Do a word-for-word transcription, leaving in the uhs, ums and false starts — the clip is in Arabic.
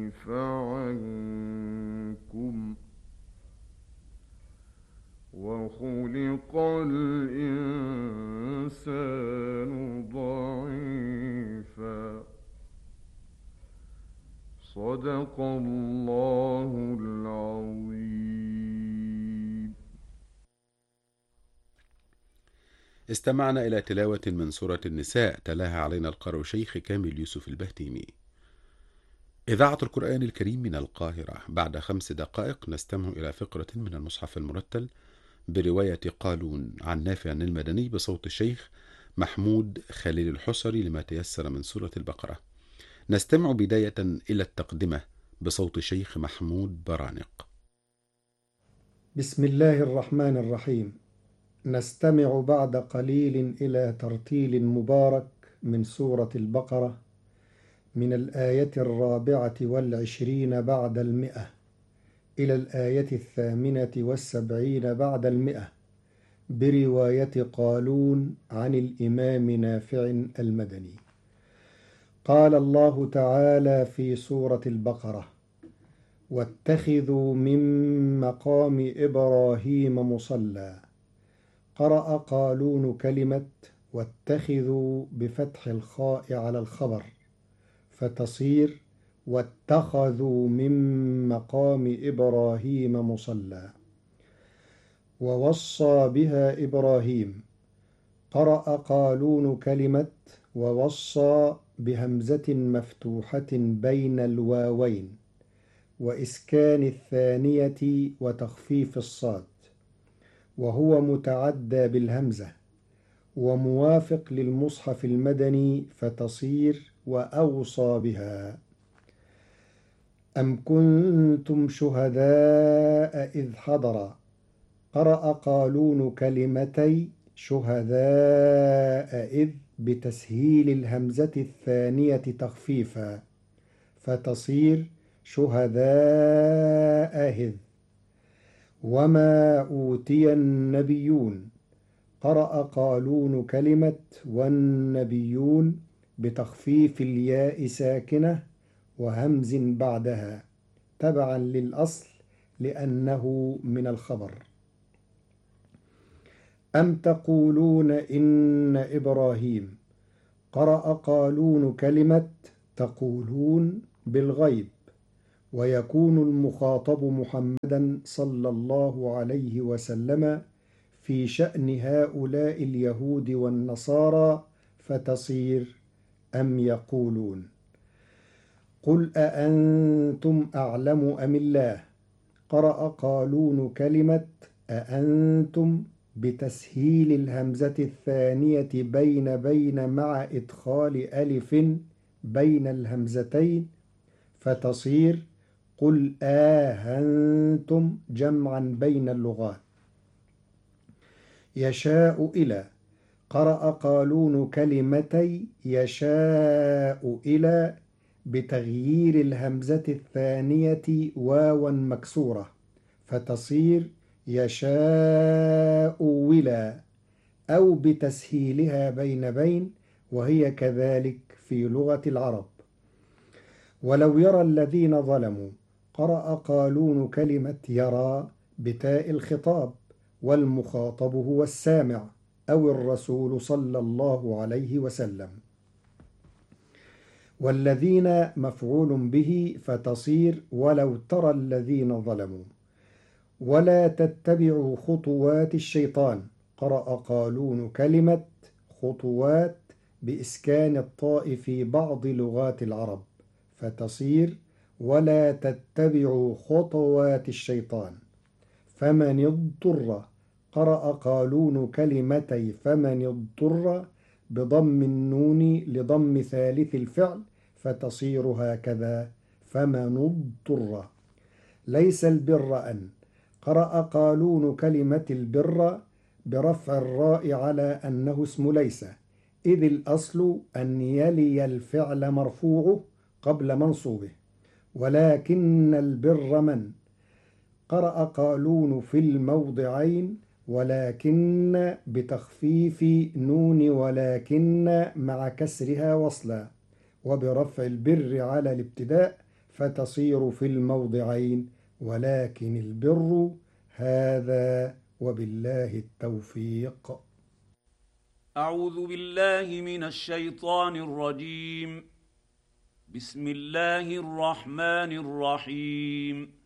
ضعف عنكم وخلق الإنسان ضعيفا. صدق الله العظيم. استمعنا إلى تلاوة من سورة النساء، تلاها علينا القارئ شيخ كامل يوسف البهتيمي. إذاعة القرآن الكريم من القاهرة. بعد خمس دقائق نستمع إلى فقرة من المصحف المرتل برواية قالون عن نافع المدني بصوت الشيخ محمود خليل الحصري لما تيسر من سورة البقرة. نستمع بداية إلى التقدمة بصوت الشيخ محمود برانق. بسم الله الرحمن الرحيم. نستمع بعد قليل إلى ترتيل مبارك من سورة البقرة من الآية الرابعة والعشرين بعد المئة إلى الآية الثامنة والسبعين بعد المئة برواية قالون عن الإمام نافع المدني. قال الله تعالى في سورة البقرة: واتخذوا من مقام إبراهيم مصلى. قرأ قالون كلمة واتخذوا بفتح الخاء على الخبر فتصير واتخذوا من مقام إبراهيم مصلى. ووصى بها إبراهيم. قرأ قالون كلمة ووصى بهمزة مفتوحة بين الواوين وإسكان الثانية وتخفيف الصاد، وهو متعدى بالهمزة وموافق للمصحف المدني فتصير وأوصى بها. أم كنتم شهداء إذ حضر. قرأ قالون كلمتي شهداء إذ بتسهيل الهمزة الثانية تخفيفا فتصير شهداء إذ. وما أوتي النبيون. قرأ قالون كلمة والنبيون بتخفيف الياء ساكنة وهمز بعدها تبعا للأصل لأنه من الخبر. أم تقولون إن إبراهيم. قرأ قالون كلمة تقولون بالغيب ويكون المخاطب محمدا صلى الله عليه وسلم في شأن هؤلاء اليهود والنصارى فتصير أم يقولون. قل أأنتم أعلم أم الله. قرأ قالون كلمة أأنتم بتسهيل الهمزة الثانية بين بين مع إدخال ألف بين الهمزتين فتصير قل آهنتم جمعا بين اللغات. يشاء إلى. قرأ قالون كلمتي يشاء إلى بتغيير الهمزة الثانية واوا مكسورة فتصير يشاء ولا، أو بتسهيلها بين بين وهي كذلك في لغة العرب. ولو يرى الذين ظلموا. قرأ قالون كلمة يرى بتاء الخطاب والمخاطب هو السامع أو الرسول صلى الله عليه وسلم. والذين مفعول به فتصير ولو ترى الذين ظلموا. ولا تتبعوا خطوات الشيطان. قرأ قالون كلمة خطوات بإسكان الطاء في بعض لغات العرب فتصير ولا تتبعوا خطوات الشيطان. فمن اضطر. قرأ قالون كلمتي فمن اضطر بضم النون لضم ثالث الفعل فتصير هكذا فمن اضطر. ليس البر أن. قرأ قالون كلمة البر برفع الراء على أنه اسم ليس، إذ الأصل أن يلي الفعل مرفوعه قبل منصوبه. ولكن البر من. قرأ قالون في الموضعين ولكن بتخفيف نون ولكن مع كسرها وصلا وبرفع البر على الابتداء فتصير في الموضعين، ولكن البر هذا، وبالله التوفيق. أعوذ بالله من الشيطان الرجيم. بسم الله الرحمن الرحيم.